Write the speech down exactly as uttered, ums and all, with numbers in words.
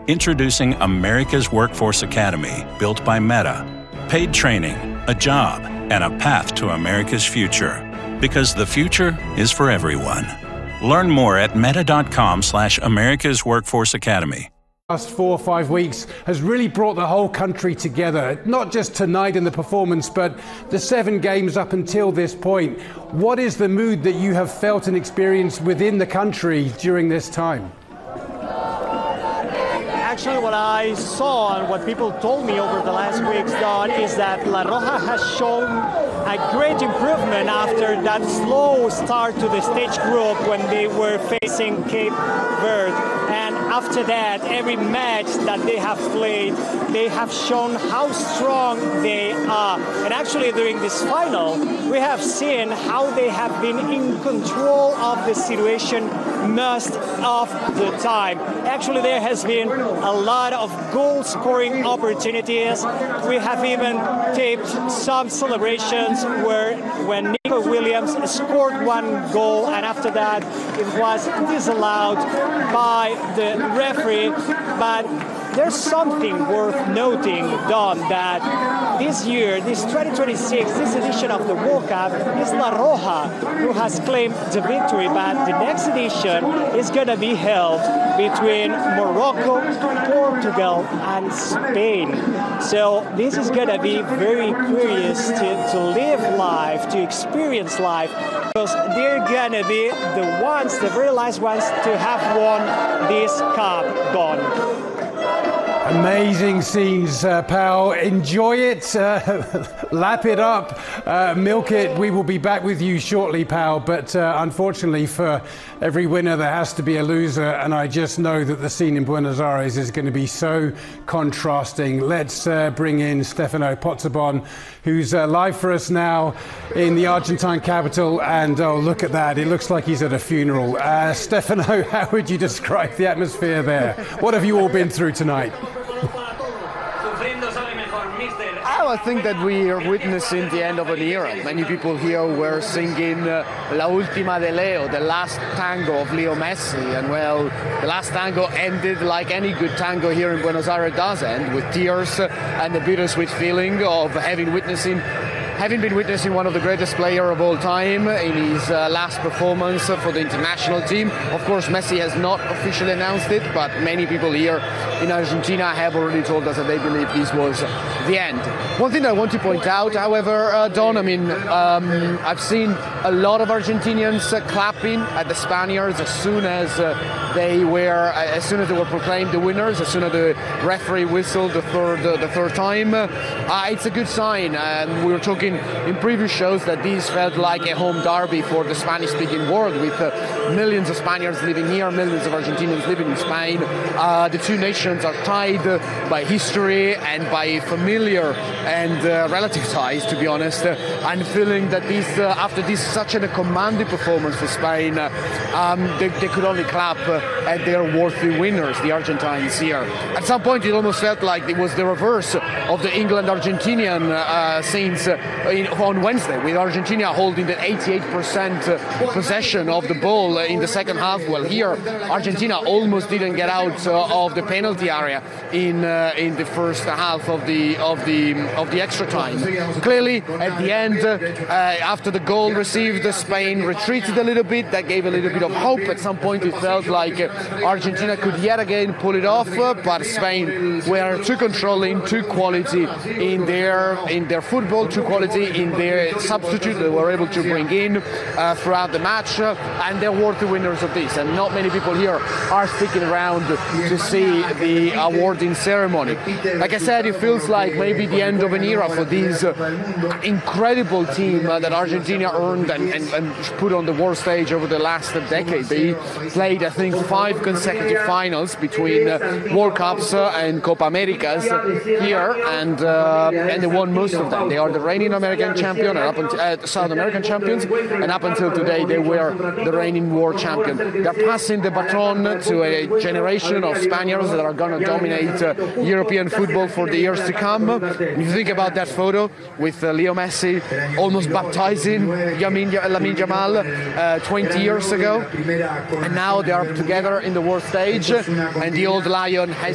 Introducing America's Workforce Academy, built by Meta. Paid training, a job, and a path to America's future. Because the future is for everyone. Learn more at meta.com slash America's Workforce Academy. Last four or five weeks has really brought the whole country together, not just tonight in the performance, but the seven games up until this point. What is the mood that you have felt and experienced within the country during this time? Actually, what I saw and what people told me over the last weeks, Don, is that La Roja has shown a great improvement after that slow start to the stage group when they were facing Cape Verde. And after that, every match that they have played, they have shown how strong they are. And actually, during this final, we have seen how they have been in control of the situation most of the time. Actually, there has been a lot of goal-scoring opportunities. We have even taped some celebrations where when Nico Williams scored one goal, and after that, it was disallowed by the referee. But there's something worth noting, Don, that this year, this twenty twenty-six, this edition of the World Cup, is La Roja who has claimed the victory, but the next edition is going to be held between Morocco, Portugal, and Spain. So this is going to be very curious to, to live life, to experience life, because they're going to be the ones, the very last ones, to have won this cup, Don. Amazing scenes, uh, pal. Enjoy it, uh, lap it up, uh, milk it. We will be back with you shortly, pal. But uh, unfortunately, for every winner, there has to be a loser. And I just know that the scene in Buenos Aires is going to be so contrasting. Let's uh, bring in Stefano Pozzebon, who's uh, live for us now in the Argentine capital. And oh, look at that. It looks like he's at a funeral. Uh, Stefano, how would you describe the atmosphere there? What have you all been through tonight? I think that we are witnessing the end of an era. Many people here were singing uh, La Última de Leo, the last tango of Leo Messi. And well, the last tango ended like any good tango here in Buenos Aires does end, with tears and the bittersweet feeling of having witnessing Having been witnessing one of the greatest players of all time in his uh, last performance for the international team. Of course, Messi has not officially announced it, but many people here in Argentina have already told us that they believe this was the end. One thing I want to point out, however, uh, Don, I mean, um, I've seen a lot of Argentinians uh, clapping at the Spaniards as soon as uh, they were, uh, as soon as they were proclaimed the winners, as soon as the referee whistled the third, uh, the third time. Uh, it's a good sign. Um, we were talking in previous shows that this felt like a home derby for the Spanish-speaking world, with uh, millions of Spaniards living here, millions of Argentinians living in Spain. Uh, the two nations are tied uh, by history and by familiar and uh, relative ties, to be honest. Uh, I'm feeling that this, uh, after this such a commanding performance for Spain, uh, um, they, they could only clap uh, at their worthy winners, the Argentines here. At some point, it almost felt like it was the reverse of the England-Argentinian uh, scenes uh, In, on Wednesday, with Argentina holding the eighty-eight percent possession of the ball in the second half. Well, here Argentina almost didn't get out uh, of the penalty area in uh, in the first half of the of the of the extra time. Clearly, at the end, uh, after the goal received, Spain retreated a little bit. That gave a little bit of hope. At some point, it felt like uh, Argentina could yet again pull it off, uh, but Spain were too controlling, too quality in their in their football, too quality in their substitute they were able to bring in uh, throughout the match, uh, and they're worthy winners of this. And not many people here are sticking around to see the awarding ceremony. Like I said, it feels like maybe the end of an era for this uh, incredible team uh, that Argentina earned and, and, and put on the world stage over the last decade. They played, I think, five consecutive finals between uh, World Cups uh, and Copa Americas here, and uh, and they won most of them. They are the reigning American champion, and up until, uh, South American champions, and up until today they were the reigning world champion. They're passing the baton to a generation of Spaniards that are going to dominate uh, European football for the years to come. If you think about that photo with uh, Leo Messi almost baptizing Lamine Yamal uh, twenty years ago, and now they are together in the world stage, and the old lion has